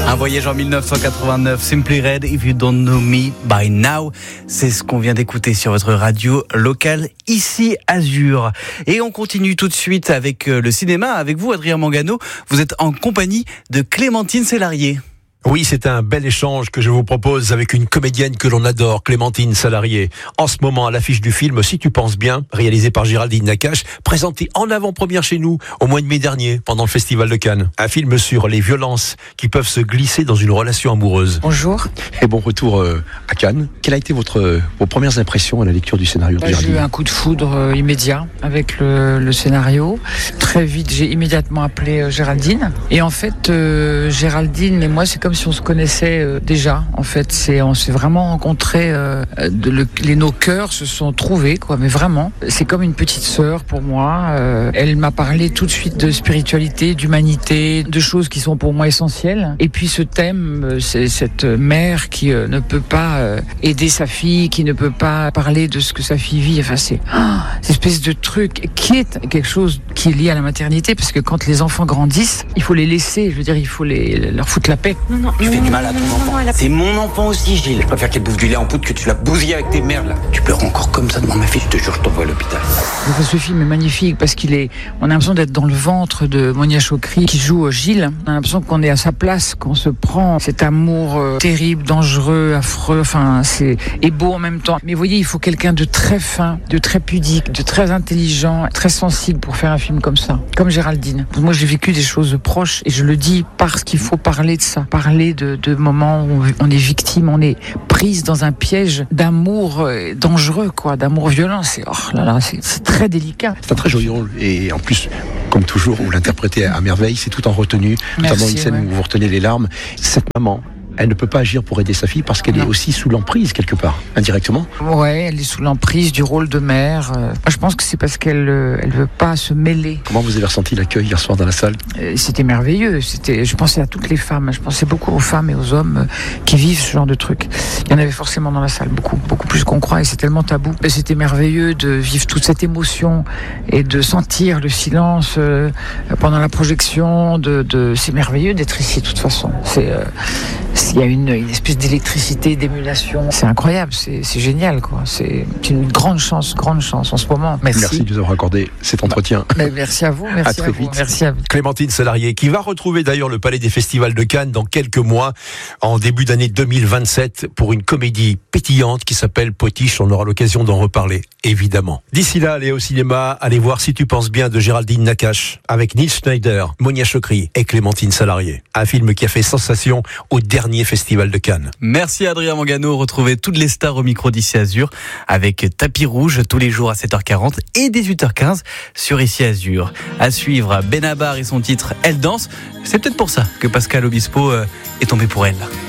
Un voyage en 1989, Simply Red, If You Don't Know Me By Now. C'est ce qu'on vient d'écouter sur votre radio locale, ici Azur. Et on continue tout de suite avec le cinéma. Avec vous, Adrien Mangano, vous êtes en compagnie de Clémentine Célarié. Oui, c'est un bel échange que je vous propose avec une comédienne que l'on adore, Clémentine Célarié. En ce moment, à l'affiche du film Si tu penses bien, réalisé par Géraldine Nakache, présenté en avant-première chez nous au mois de mai dernier, pendant le Festival de Cannes. Un film sur les violences qui peuvent se glisser dans une relation amoureuse. Bonjour. Et bon retour à Cannes. Quelles a été vos premières impressions à la lecture du scénario de Géraldine ? J'ai eu un coup de foudre immédiat avec le scénario. Très vite, j'ai immédiatement appelé Géraldine. Et en fait, Géraldine et moi, c'est comme si on se connaissait déjà. En fait, on s'est vraiment rencontrés. Nos cœurs se sont trouvés, quoi. Mais vraiment, c'est comme une petite sœur pour moi. Elle m'a parlé tout de suite de spiritualité, d'humanité, de choses qui sont pour moi essentielles. Et puis ce thème, c'est cette mère qui ne peut pas aider sa fille, qui ne peut pas parler de ce que sa fille vit. Enfin, c'est cette espèce de truc qui est quelque chose qui est lié à la maternité, parce que quand les enfants grandissent, il faut les laisser. Je veux dire, il faut leur foutre la paix. Non, tu fais du mal à ton enfant. C'est mon enfant aussi, Gilles. Je préfère qu'elle bouffe du lait en poudre que tu la bousilles avec tes merdes là. Tu pleures encore comme ça devant ma fille, je te jure, je t'envoie à l'hôpital. Ce film est magnifique parce on a l'impression d'être dans le ventre de Monia Chokri qui joue Gilles. On a l'impression qu'on est à sa place, qu'on se prend cet amour terrible, dangereux, affreux, et beau en même temps. Mais vous voyez, il faut quelqu'un de très fin, de très pudique, de très intelligent, très sensible pour faire un film comme ça, comme Géraldine. Moi, j'ai vécu des choses proches et je le dis parce qu'il faut parler de ça, parler de moments où on est victime, on est prise dans un piège d'amour dangereux, quoi, d'amour violent. C'est très délicat. C'est un très joli rôle et en plus, comme toujours, vous l'interprétez à merveille, c'est tout en retenue, notamment une scène où vous retenez les larmes. Cette maman, elle ne peut pas agir pour aider sa fille parce qu'elle est aussi sous l'emprise quelque part, indirectement. Ouais, elle est sous l'emprise du rôle de mère. Je pense que c'est parce qu'elle veut pas se mêler. Comment vous avez ressenti l'accueil hier soir dans la salle ? C'était merveilleux. Je pensais à toutes les femmes. Je pensais beaucoup aux femmes et aux hommes qui vivent ce genre de trucs. Il y en avait forcément dans la salle, beaucoup plus qu'on croit, et c'est tellement tabou. Mais c'était merveilleux de vivre toute cette émotion et de sentir le silence pendant la projection. C'est merveilleux d'être ici, de toute façon. Il y a une espèce d'électricité, d'émulation. C'est incroyable, c'est génial, quoi. C'est une grande chance en ce moment. Merci de nous avoir accordé cet entretien. Merci à vous, merci à vous. Merci à vous. Clémentine Célarié, qui va retrouver d'ailleurs le Palais des Festivals de Cannes dans quelques mois, en début d'année 2027, pour une comédie pétillante qui s'appelle Potiche. On aura l'occasion d'en reparler, évidemment. D'ici là, allez au cinéma, allez voir Si tu penses bien de Géraldine Nakache, avec Nils Schneider, Monia Chokri et Clémentine Célarié. Un film qui a fait sensation au dernier Festival de Cannes. Merci Adrien Mangano. Retrouvez toutes les stars au micro d'ici Azur avec Tapis Rouge tous les jours à 7h40 et 18h15 sur ici Azur. À suivre, Benabar et son titre Elle danse. C'est peut-être pour ça que Pascal Obispo est tombé pour elle.